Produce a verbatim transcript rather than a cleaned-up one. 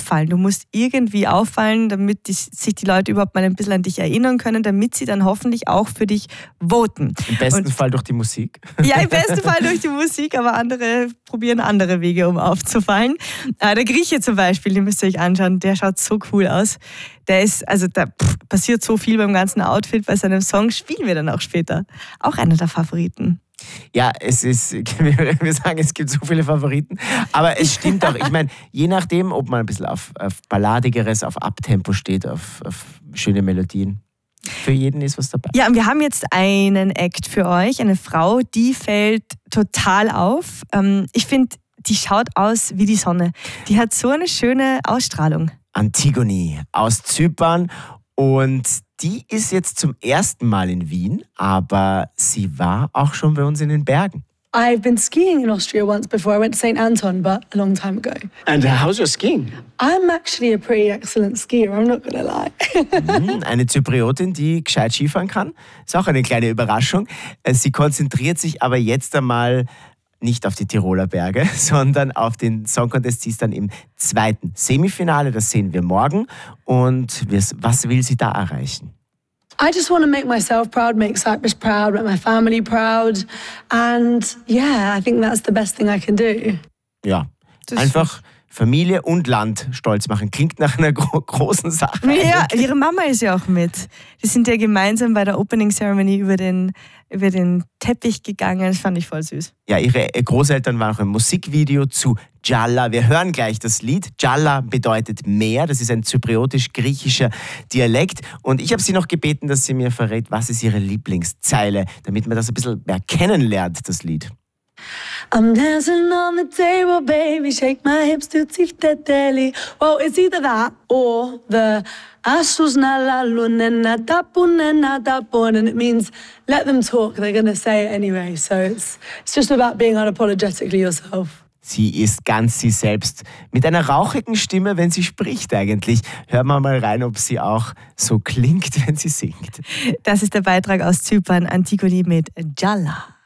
auffallen. Du musst irgendwie auffallen, damit die, sich die Leute überhaupt mal ein bisschen an dich erinnern können, damit sie dann hoffentlich auch für dich voten. Im besten Und, Fall durch die Musik. Ja, im besten Fall durch die Musik, aber andere probieren andere Wege, um aufzufallen. Äh, der Grieche zum Beispiel, den müsst ihr euch anschauen, der schaut so cool aus. Der ist, also da pff, passiert so viel beim ganzen Outfit, bei seinem Song spielen wir dann auch später. Auch einer der Favoriten. Ja, es ist, wir sagen, es gibt so viele Favoriten, aber es stimmt auch. Ich meine, je nachdem, ob man ein bisschen auf, auf Balladigeres, auf Abtempo steht, auf, auf schöne Melodien. Für jeden ist was dabei. Ja, und wir haben jetzt einen Act für euch, eine Frau, die fällt total auf. Ich finde, die schaut aus wie die Sonne. Die hat so eine schöne Ausstrahlung. Antigone aus Zypern, und die ist jetzt zum ersten Mal in Wien, aber sie war auch schon bei uns in den Bergen. I've been skiing in Austria once before. I went to Saint Anton, but a long time ago. And uh, how's your skiing? I'm actually a pretty excellent skier, I'm not gonna lie. Mhm, eine Zypriotin, die gescheit Skifahren kann. Ist auch eine kleine Überraschung. Sie konzentriert sich aber jetzt einmal nicht auf die Tiroler Berge, sondern auf den Song Contest. Sie ist dann im zweiten Semifinale, das sehen wir morgen. Und was will sie da erreichen? I just want to make myself proud, make Cyprus proud, make my family proud. And yeah, I think that's the best thing I can do. Ja, einfach Familie und Land stolz machen. Klingt nach einer gro- großen Sache. Ja, eigentlich. ihre Mama ist ja auch mit. Die sind ja gemeinsam bei der Opening Ceremony über den, über den Teppich gegangen. Das fand ich voll süß. Ja, ihre Großeltern waren auch im Musikvideo zu Jalla. Wir hören gleich das Lied. Jalla bedeutet Meer. Das ist ein zypriotisch-griechischer Dialekt. Und ich habe sie noch gebeten, dass sie mir verrät, was ist ihre Lieblingszeile, damit man das ein bisschen mehr kennenlernt, das Lied. I'm dancing on the table, baby, shake my hips to tifteteli. Well, it's either that or the Asus na la lunena tapunena tapon, and it means let them talk, they're going to say it anyway. So it's, it's just about being unapologetically yourself. Sie ist ganz sie selbst, mit einer rauchigen Stimme, wenn sie spricht eigentlich. Hören wir mal rein, ob sie auch so klingt, wenn sie singt. Das ist der Beitrag aus Zypern, Antigone mit Jalla.